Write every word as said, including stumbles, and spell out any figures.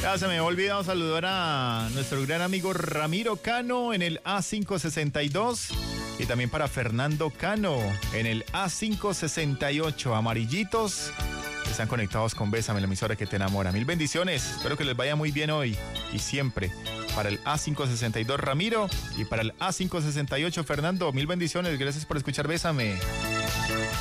Ya se me ha olvidado saludar a nuestro gran amigo Ramiro Cano en el A quinientos sesenta y dos y también para Fernando Cano en el A quinientos sesenta y ocho. Amarillitos están conectados con Bésame, la emisora que te enamora. Mil bendiciones, espero que les vaya muy bien hoy y siempre. Para el A quinientos sesenta y dos Ramiro y para el A quinientos sesenta y ocho Fernando, mil bendiciones, gracias por escuchar Bésame.